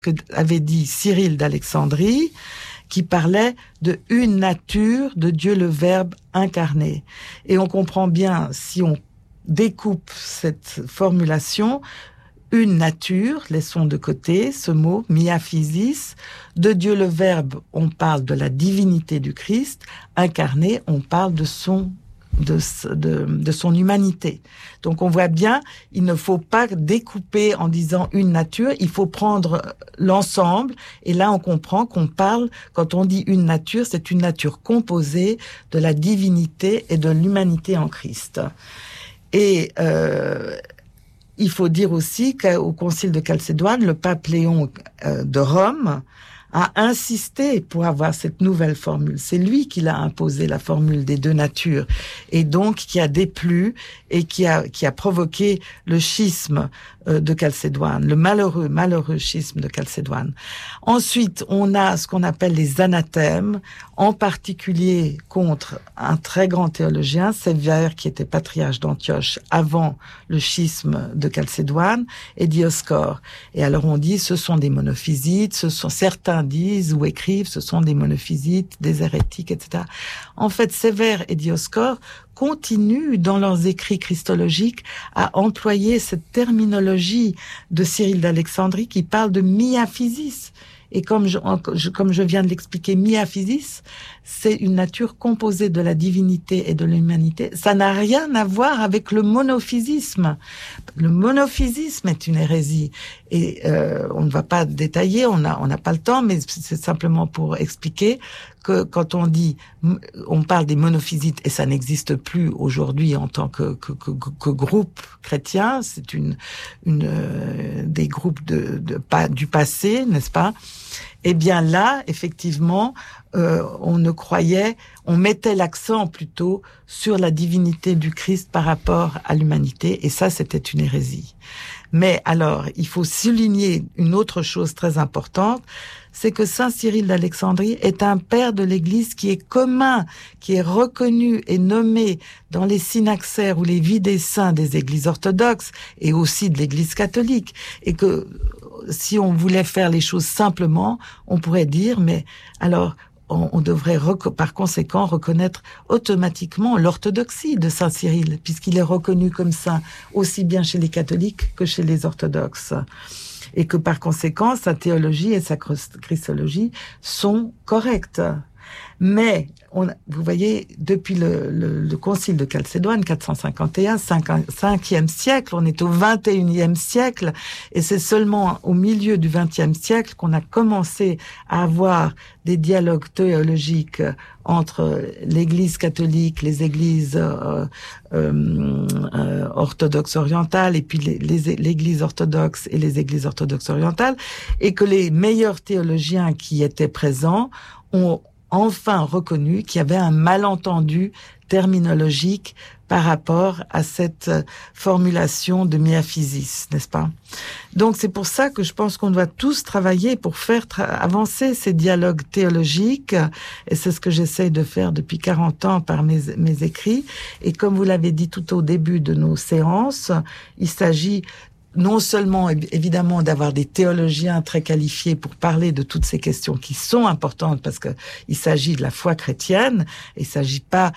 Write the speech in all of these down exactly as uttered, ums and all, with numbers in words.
que avait dit Cyril d'Alexandrie, qui parlait de une nature de Dieu le Verbe incarné. Et on comprend bien, si on découpe cette formulation, une nature, laissons de côté ce mot, miaphysis, de Dieu le Verbe, on parle de la divinité du Christ, incarné, on parle de son De, de, de son humanité. Donc on voit bien, il ne faut pas découper en disant une nature, il faut prendre l'ensemble, et là on comprend qu'on parle, quand on dit une nature, c'est une nature composée de la divinité et de l'humanité en Christ. Et euh, il faut dire aussi qu'au Concile de Chalcédoine, le pape Léon euh, de Rome a insisté pour avoir cette nouvelle formule. C'est lui qui l'a imposé, la formule des deux natures, et donc qui a déplu et qui a qui a provoqué le schisme de Chalcédoine, le malheureux malheureux schisme de Chalcédoine. Ensuite, on a ce qu'on appelle les anathèmes, en particulier contre un très grand théologien, Sévère, qui était patriarche d'Antioche avant le schisme de Chalcédoine, et Dioscore. Et alors on dit, ce sont des monophysites, ce sont certains disent ou écrivent, ce sont des monophysites, des hérétiques, et cetera. En fait, Sévère et Dioscore continuent dans leurs écrits christologiques à employer cette terminologie de Cyril d'Alexandrie qui parle de miaphysis. Et comme je, comme je viens de l'expliquer, miaphysis, c'est une nature composée de la divinité et de l'humanité. Ça n'a rien à voir avec le monophysisme. Le monophysisme est une hérésie. Et euh, on ne va pas détailler, on n'a on n'a pas le temps, mais c'est simplement pour expliquer que quand on dit, on parle des monophysites, et ça n'existe plus aujourd'hui en tant que, que, que, que groupe chrétien, c'est une, une euh, des groupes de, de, de, du passé, n'est-ce pas? Eh bien là, effectivement, euh, on ne croyait, on mettait l'accent plutôt sur la divinité du Christ par rapport à l'humanité, et ça, c'était une hérésie. Mais alors, il faut souligner une autre chose très importante, c'est que Saint Cyril d'Alexandrie est un père de l'Église qui est commun, qui est reconnu et nommé dans les synaxaires ou les vies des saints des églises orthodoxes et aussi de l'Église catholique, et que si on voulait faire les choses simplement, on pourrait dire, mais alors, on, on devrait rec- par conséquent reconnaître automatiquement l'orthodoxie de Saint Cyril, puisqu'il est reconnu comme saint aussi bien chez les catholiques que chez les orthodoxes. Et que par conséquent, sa théologie et sa christologie sont correctes. Mais, on, vous voyez, depuis le, le, le concile de Chalcédoine, quatre cent cinquante et un, cinquième siècle, on est au vingt et unième siècle, et c'est seulement au milieu du vingtième siècle qu'on a commencé à avoir des dialogues théologiques entre l'Église catholique, les Églises euh, euh, euh, orthodoxes orientales, et puis les, les, l'Église orthodoxe et les Églises orthodoxes orientales, et que les meilleurs théologiens qui étaient présents ont enfin reconnu qu'il y avait un malentendu terminologique par rapport à cette formulation de miaphysis, n'est-ce pas? Donc c'est pour ça que je pense qu'on doit tous travailler pour faire tra- avancer ces dialogues théologiques, et c'est ce que j'essaie de faire depuis quarante ans par mes, mes écrits. Et comme vous l'avez dit tout au début de nos séances, il s'agit non seulement, évidemment, d'avoir des théologiens très qualifiés pour parler de toutes ces questions qui sont importantes, parce que il s'agit de la foi chrétienne, il s'agit pas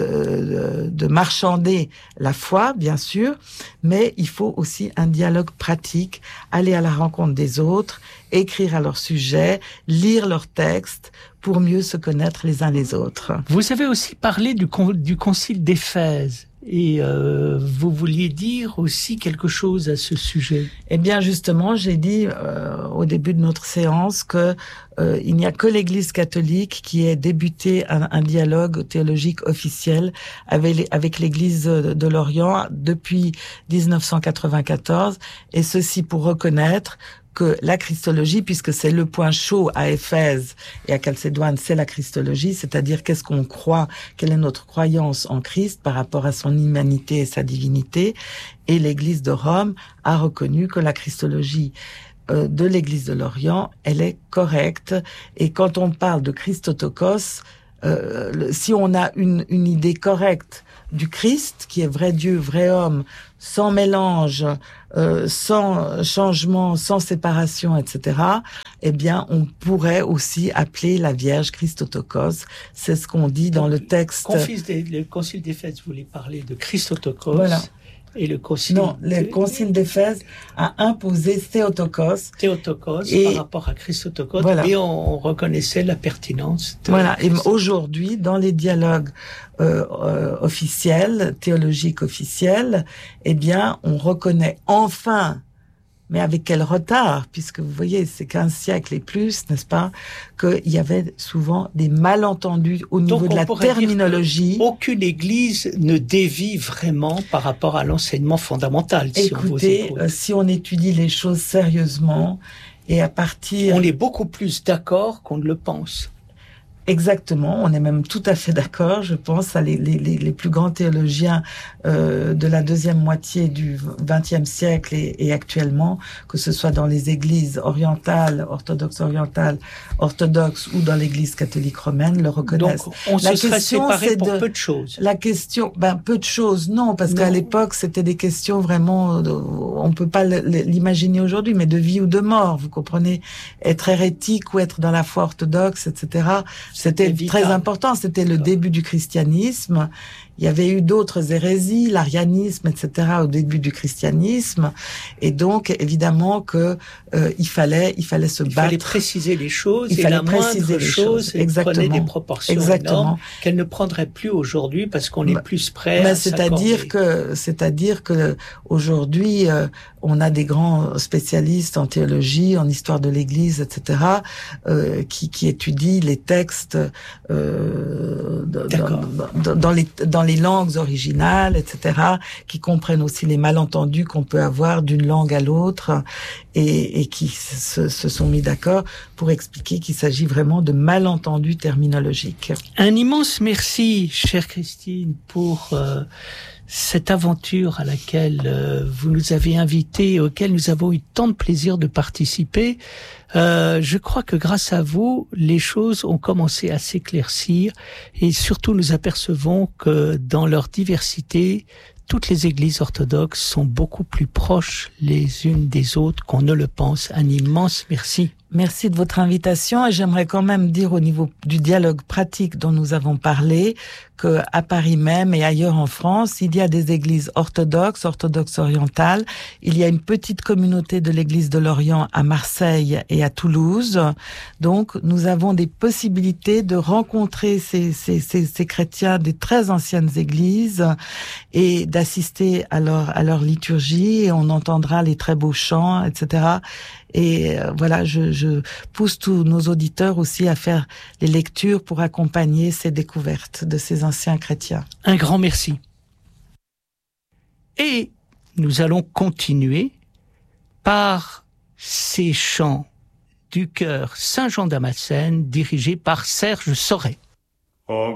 euh, de marchander la foi, bien sûr, mais il faut aussi un dialogue pratique, aller à la rencontre des autres, écrire à leur sujet, lire leurs textes, pour mieux se connaître les uns les autres. Vous avez aussi parlé du, con, du concile d'Éphèse. Et euh, vous vouliez dire aussi quelque chose à ce sujet? Eh bien, justement, j'ai dit euh, au début de notre séance que euh, il n'y a que l'Église catholique qui ait débuté un, un dialogue théologique officiel avec, avec l'Église de, de l'Orient depuis dix-neuf cent quatre-vingt-quatorze, et ceci pour reconnaître que la christologie, puisque c'est le point chaud à Éphèse et à Chalcédoine, c'est la christologie, c'est-à-dire qu'est-ce qu'on croit, quelle est notre croyance en Christ par rapport à son humanité et sa divinité. Et l'Église de Rome a reconnu que la christologie euh, de l'Église de l'Orient, elle est correcte. Et quand on parle de Christotokos, euh, si on a une, une idée correcte du Christ, qui est vrai Dieu, vrai homme, sans mélange, euh, sans changement, sans séparation, et cetera, eh bien, on pourrait aussi appeler la Vierge Christotokos. C'est ce qu'on dit dans Donc, le texte. Des, le Concile d'Éphèse voulait parler de Christotokos. Voilà. Et le concile non, le de... concile d'Éphèse a imposé Théotokos. Théotokos et... par rapport à Christotokos, voilà. Et on reconnaissait la pertinence. De voilà. Et aujourd'hui, dans les dialogues euh, euh, officiels, théologiques officiels, eh bien, on reconnaît enfin, mais avec quel retard, puisque vous voyez, c'est quinze siècles et plus, n'est-ce pas, qu'il y avait souvent des malentendus au niveau Donc, de la terminologie. Aucune église ne dévie vraiment par rapport à l'enseignement fondamental. Si Écoutez, on euh, si on étudie les choses sérieusement, et à partir... On est beaucoup plus d'accord qu'on ne le pense. Exactement, on est même tout à fait d'accord, je pense, à les, les, les plus grands théologiens euh, de la deuxième moitié du vingtième siècle et, et actuellement, que ce soit dans les églises orientales, orthodoxes orientales, orthodoxes ou dans l'église catholique romaine, le reconnaissent. Donc, on la se serait séparés pour de, peu de choses. La question, ben, peu de choses, non, parce non. qu'à l'époque, c'était des questions vraiment, de, on peut pas l'imaginer aujourd'hui, mais de vie ou de mort, vous comprenez, être hérétique ou être dans la foi orthodoxe, et cetera. C'était très important, c'était le début du christianisme. Il y avait eu d'autres hérésies, l'arianisme, et cetera au début du christianisme. Et donc, évidemment que euh, il fallait, il fallait se il battre. Il fallait préciser les choses. Il et fallait la préciser les choses. Exactement. Prenait des proportions Exactement. énormes qu'elle ne prendrait plus aujourd'hui parce qu'on est bah, plus prêt bah, à c'est-à-dire que, c'est-à-dire que aujourd'hui, euh, on a des grands spécialistes en théologie, en histoire de l'Église, et cetera, euh, qui, qui étudient les textes euh, dans, dans, dans les dans les langues originales, et cetera, qui comprennent aussi les malentendus qu'on peut avoir d'une langue à l'autre et, et qui se, se sont mis d'accord pour expliquer qu'il s'agit vraiment de malentendus terminologiques. Un immense merci, chère Christine, pour euh, cette aventure à laquelle euh, vous nous avez invités et auquel nous avons eu tant de plaisir de participer. Euh, je crois que grâce à vous, les choses ont commencé à s'éclaircir et surtout nous apercevons que dans leur diversité, toutes les églises orthodoxes sont beaucoup plus proches les unes des autres qu'on ne le pense. Un immense merci. Merci de votre invitation et j'aimerais quand même dire au niveau du dialogue pratique dont nous avons parlé que à Paris même et ailleurs en France, il y a des églises orthodoxes, orthodoxes orientales. Il y a une petite communauté de l'église de l'Orient à Marseille et à Toulouse. Donc, nous avons des possibilités de rencontrer ces, ces, ces, ces chrétiens des très anciennes églises et d'assister à leur, à leur liturgie et on entendra les très beaux chants, et cetera. Et euh, voilà, je, je pousse tous nos auditeurs aussi à faire les lectures pour accompagner ces découvertes de ces anciens chrétiens. Un grand merci. Et nous allons continuer par ces chants du chœur Saint-Jean-Damascène dirigés par Serge Sauret.